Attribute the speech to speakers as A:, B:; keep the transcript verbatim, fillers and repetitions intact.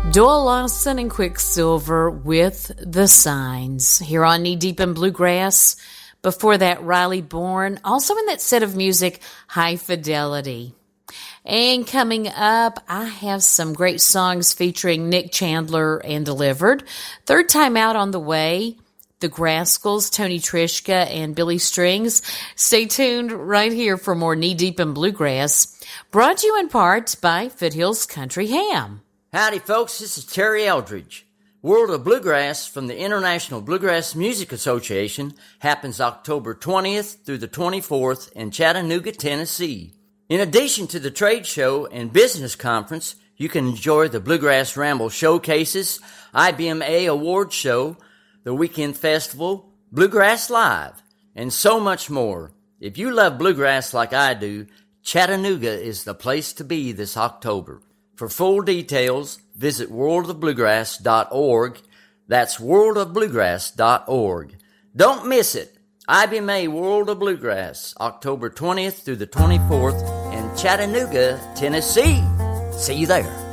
A: Doyle Lawson and Quicksilver with The Signs here on Knee Deep in Bluegrass. Before that, Riley Bourne. Also in that set of music, High Fidelity. And coming up, I have some great songs featuring Nick Chandler and Delivered. Third time out on the way, The Grascals, Tony Trischka, and Billy Strings. Stay tuned right here for more Knee Deep in Bluegrass. Brought to you in part by Foothills Country Ham.
B: Howdy, folks. This is Terry Eldridge. World of Bluegrass from the International Bluegrass Music Association happens October twentieth through the twenty-fourth in Chattanooga, Tennessee. In addition to the trade show and business conference, you can enjoy the Bluegrass Ramble showcases, I B M A Award Show, the Weekend Festival, Bluegrass Live, and so much more. If you love bluegrass like I do, Chattanooga is the place to be this October. For full details, visit world of bluegrass dot org. That's world of bluegrass dot org. Don't miss it. I B M A World of Bluegrass, October twentieth through the twenty-fourth in Chattanooga, Tennessee. See you there.